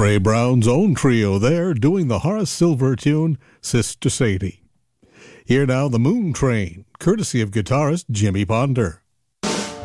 Ray Brown's own trio there doing the Horace Silver tune, Sister Sadie. Here now, the Moon Train, courtesy of guitarist Jimmy Ponder.